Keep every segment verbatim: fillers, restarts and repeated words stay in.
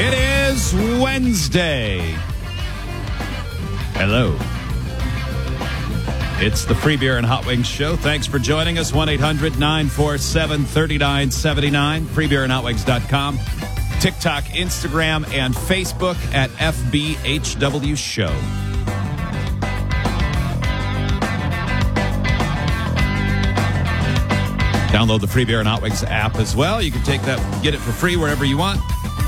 It is Wednesday. Hello. It's the Free Beer and Hot Wings Show. Thanks for joining us. one eight hundred nine four seven three nine seven nine. free beer and hot wings dot com. TikTok, Instagram, and Facebook at F B H W Show. Download the Free Beer and Hot Wings app as well. You can take that, get it for free wherever you want.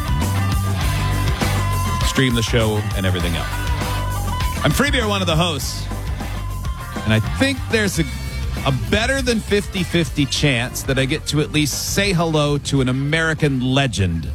Stream the show and everything else. I'm Free Beer, one of the hosts. And I think there's a, a better than fifty-fifty chance that I get to at least say hello to an American legend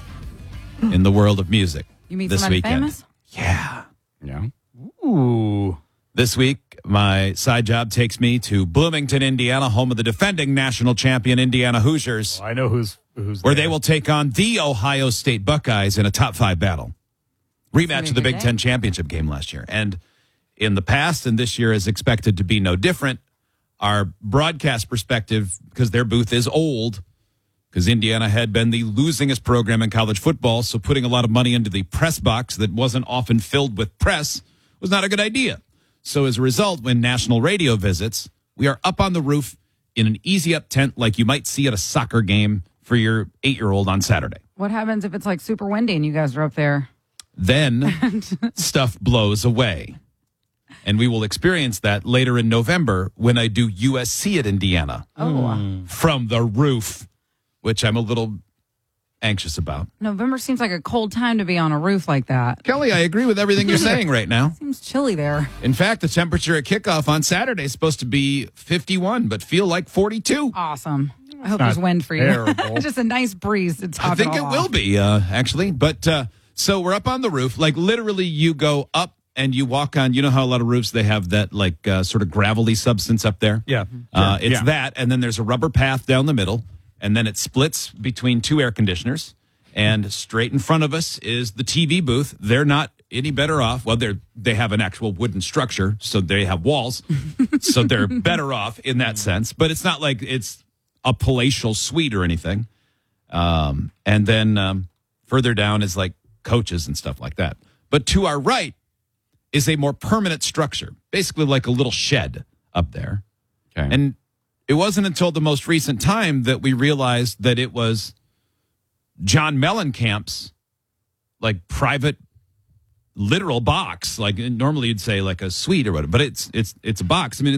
in the world of music. You meet this somebody weekend. famous? Yeah. Yeah. Ooh. This week, my side job takes me to Bloomington, Indiana, home of the defending national champion Indiana Hoosiers, I know who's who's where there. they will take on the Ohio State Buckeyes in a top five battle. Rematch of the Big Ten championship game last year. And in the past, and this year is expected to be no different, our broadcast perspective, because their booth is old, because Indiana had been the losingest program in college football, so putting a lot of money into the press box that wasn't often filled with press was not a good idea. So as a result, when national radio visits, we are up on the roof in an easy-up tent like you might see at a soccer game for your eight-year-old on Saturday. What happens if it's like super windy and you guys are up there? Then stuff blows away. And we will experience that later in November when I do U S C at Indiana. Oh. From the roof, which I'm a little anxious about. November seems like a cold time to be on a roof like that. Kelly, I agree with everything you're saying right now. Seems chilly there. In fact, the temperature at kickoff on Saturday is supposed to be fifty-one, but feel like forty-two. Awesome. I hope not there's wind for you. terrible. Just a nice breeze to top I think it it all will off. be, uh, actually. But uh, so we're up on the roof. Like literally you go up and you walk on, you know how a lot of roofs, they have that like uh, sort of gravelly substance up there? Yeah. Uh, Sure. it's Yeah. that, and then there's a rubber path down the middle, and then it splits between two air conditioners. And straight in front of us is the T V booth. They're not any better off. Well, they're they have an actual wooden structure, so they have walls, so they're better off in that sense. But it's not like it's a palatial suite or anything. Um, and then um, further down is like coaches and stuff like that. But to our right is a more permanent structure, basically like a little shed up there. Okay. And it wasn't until the most recent time that we realized that it was John Mellencamp's like private literal box. Like normally you'd say like a suite or whatever, but it's it's it's a box. I mean,